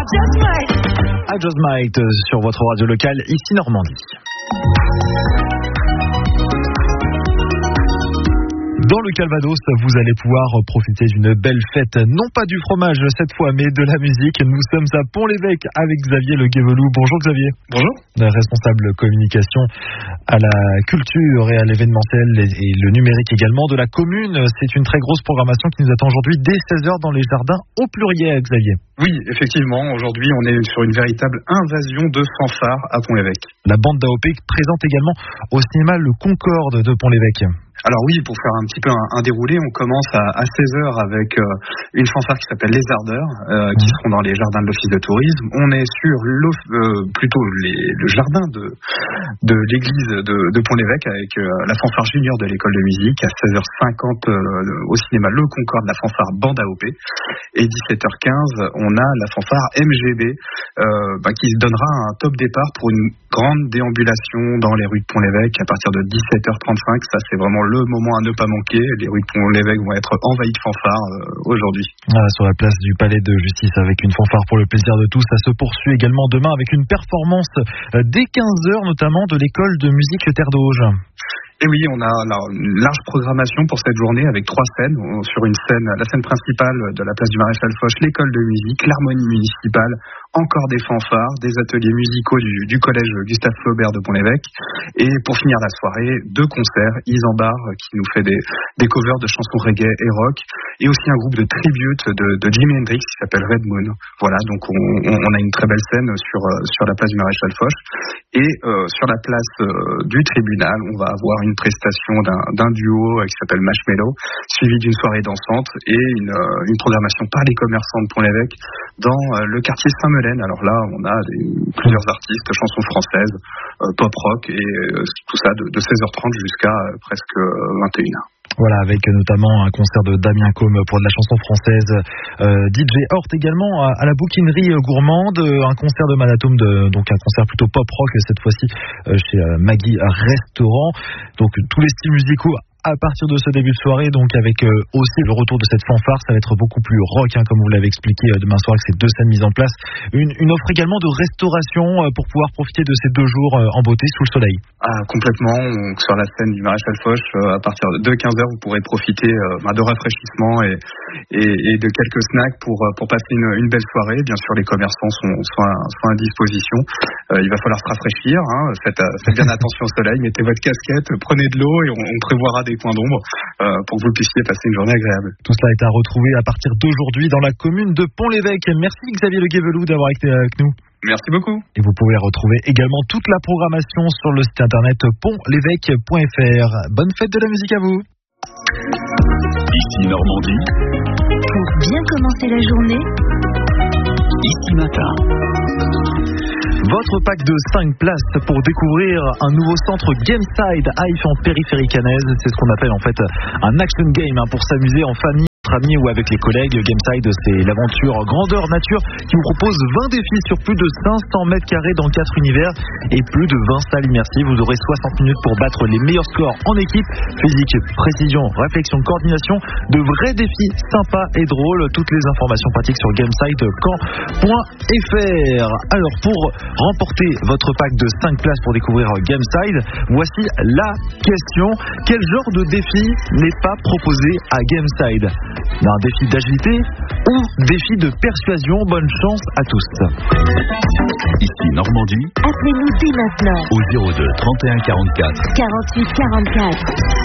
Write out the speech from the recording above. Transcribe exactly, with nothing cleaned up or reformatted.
just might. I Just Might sur votre radio locale, ici Normandie. Dans le Calvados, vous allez pouvoir profiter d'une belle fête, non pas du fromage cette fois, mais de la musique. Nous sommes à Pont-l'Évêque avec Xavier Le Guévelou. Bonjour Xavier. Bonjour. Responsable communication à la culture et à l'événementiel et le numérique également de la commune. C'est une très grosse programmation qui nous attend aujourd'hui dès seize heures dans les jardins au pluriel, Xavier. Oui, effectivement, aujourd'hui on est sur une véritable invasion de fanfares à Pont-l'Évêque. La bande d'A O P présente également au cinéma le Concorde de Pont-l'Évêque. Alors oui, pour faire un petit peu un, un déroulé, on commence à, à seize heures avec euh, une fanfare qui s'appelle Les Ardeurs, euh, qui seront dans les jardins de l'Office de tourisme. On est sur euh, plutôt les, le jardin de, de l'église de, de Pont-l'Évêque avec euh, la fanfare junior de l'école de musique. À seize heures cinquante euh, au cinéma Le Concorde, la fanfare bande A O P. Et dix-sept heures quinze, on a la fanfare M G B euh, bah, qui donnera un top départ pour une grande déambulation dans les rues de Pont-l'Évêque à partir de dix-sept heures trente-cinq. Ça, c'est vraiment le moment à ne pas manquer. Les rues de Pont-l'Évêque vont être envahies de fanfares euh, aujourd'hui. Ah, sur la place du Palais de Justice avec une fanfare pour le plaisir de tous. Ça se poursuit également demain avec une performance euh, dès quinze heures notamment de l'école de musique Terre d'Auge. Et oui, on a une large programmation pour cette journée avec trois scènes. Sur une scène, la scène principale de la place du Maréchal Foch, l'école de musique, l'harmonie municipale, encore des fanfares, des ateliers musicaux du, du collège Gustave Flaubert de Pont-l'Évêque. Et pour finir la soirée, deux concerts, Isambard qui nous fait des, des covers de chansons reggae et rock, et aussi un groupe de tribute de, de Jimi Hendrix qui s'appelle Red Moon. Voilà, donc on, on, on a une très belle scène sur, sur la place du Maréchal Foch. Et euh, sur la place euh, du tribunal, on va avoir une prestation d'un, d'un duo qui s'appelle Marshmello, suivi d'une soirée dansante et une, euh, une programmation par les commerçants de Pont-l'Évêque dans euh, le quartier Saint-Melaine. Alors là, on a des, plusieurs artistes, chansons françaises, euh, pop rock et euh, tout ça de, de seize heures trente jusqu'à euh, presque vingt et une heures. Voilà, avec notamment un concert de Damien Côme pour de la chanson française, euh, D J Hort également à, à la bouquinerie gourmande, un concert de Manatome, de, donc un concert plutôt pop rock cette fois-ci euh, chez euh, Maggie Restaurant. Donc tous les styles musicaux à partir de ce début de soirée, donc avec euh, aussi le retour de cette fanfare, ça va être beaucoup plus rock, hein, comme vous l'avez expliqué euh, demain soir avec ces deux scènes mises en place. Une, une offre également de restauration euh, pour pouvoir profiter de ces deux jours euh, en beauté sous le soleil. Ah, complètement. Donc, sur la scène du Maréchal Foch, euh, à partir de quinze heures, vous pourrez profiter euh, de rafraîchissement et, et, et de quelques snacks pour, pour passer une, une belle soirée. Bien sûr, les commerçants sont, sont, à, sont à disposition. Euh, il va falloir se rafraîchir. Hein. Faites, faites bien attention au soleil, mettez votre casquette, prenez de l'eau et on, on prévoira des points d'ombre euh, pour que vous puissiez passer une journée agréable. Tout cela est à retrouver à partir d'aujourd'hui dans la commune de Pont-l'Évêque. Merci Xavier Le Guévelou d'avoir été avec nous. Merci beaucoup. Et vous pouvez retrouver également toute la programmation sur le site internet pont l'évêque point f r. Bonne fête de la musique à vous. Ici Normandie. Pour bien commencer la journée, Ici Matin. Votre pack de cinq places pour découvrir un nouveau centre Gameside à If en périphérie caennaise. C'est ce qu'on appelle en fait un action game hein, pour s'amuser en famille, entre amis ou avec les collègues. Gameside, c'est l'aventure grandeur nature qui vous propose vingt défis sur plus de cinq cents mètres carrés dans quatre univers et plus de vingt salles immersives. Vous aurez soixante minutes pour battre les meilleurs scores en équipe. Physique, précision, réflexion, coordination. De vrais défis sympas et drôles. Toutes les informations pratiques sur gameside point caen point f r. Alors pour remporter votre pack de cinq places pour découvrir Gameside, voici la question. Quel genre de défi n'est pas proposé à Gameside? Un défi d'agilité ou défi de persuasion? Bonne chance à tous. Ici Normandie. appelez-nous dès maintenant Au zéro deux trente et un quarante-quatre quarante-huit quarante-quatre.